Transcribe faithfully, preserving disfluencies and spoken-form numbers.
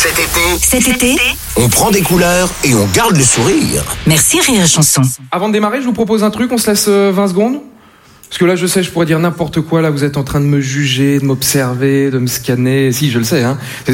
Cet été, Cet été, on prend des couleurs et on garde le sourire. merci Rire et Chanson. Avant de démarrer, je vous propose un truc, on se laisse euh, vingt secondes. Parce que là, je sais, je pourrais dire n'importe quoi. Là, vous êtes en train de me juger, de m'observer, de me scanner. Si, je le sais, hein.